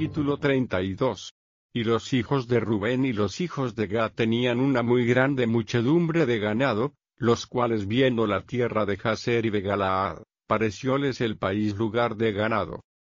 Capítulo 32. Y los hijos de Rubén y los hijos de Gad tenían una muy grande muchedumbre de ganado, los cuales viendo la tierra de Jazer y de Galaad, parecióles el país lugar de ganado.